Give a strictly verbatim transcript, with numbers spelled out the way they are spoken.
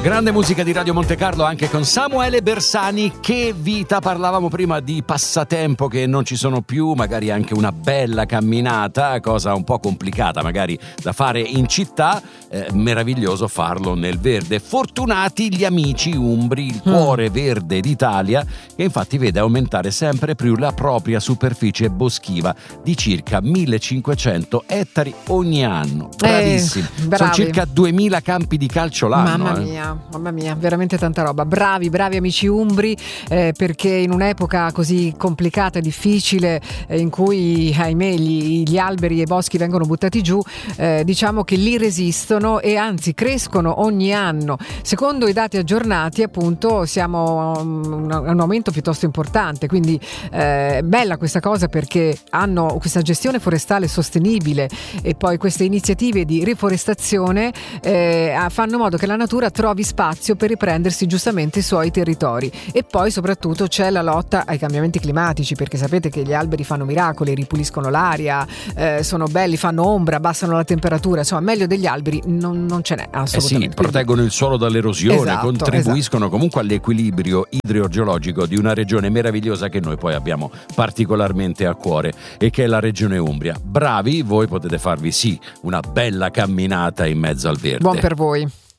grande musica di Radio Monte Carlo anche con Samuele Bersani. Che vita, parlavamo prima di passatempo che non ci sono più, magari anche una bella camminata, cosa un po' complicata magari da fare in città, eh, meraviglioso farlo nel verde. Fortunati gli amici umbri, il cuore mm. verde d'Italia, che infatti vede aumentare sempre più la propria superficie boschiva di circa millecinquecento ettari ogni anno. Bravissimi, eh, sono circa duemila campi di calcio l'anno. Mamma eh. mia, mamma mia, veramente tanta roba. Bravi, bravi amici umbri, eh, perché in un'epoca così complicata e difficile, eh, in cui ahimè gli, gli alberi e i boschi vengono buttati giù, eh, diciamo che li resistono e anzi crescono ogni anno. Secondo i dati aggiornati, appunto, siamo a un, un aumento piuttosto importante, quindi eh, bella questa cosa perché hanno questa gestione forestale sostenibile e poi queste iniziative di riforestazione eh, fanno in modo che la natura trovi spazio per riprendersi giustamente i suoi territori. E poi soprattutto c'è la lotta ai cambiamenti climatici, perché sapete che gli alberi fanno miracoli, ripuliscono l'aria, eh, sono belli, fanno ombra, abbassano la temperatura, insomma meglio degli alberi non, non ce n'è assolutamente. Eh sì, proteggono il suolo dall'erosione, esatto, contribuiscono esatto. comunque all'equilibrio idrogeologico di una regione meravigliosa che noi poi abbiamo particolarmente a cuore e che è la regione Umbria. Bravi, voi potete farvi sì una bella camminata in mezzo al verde. Buon per voi.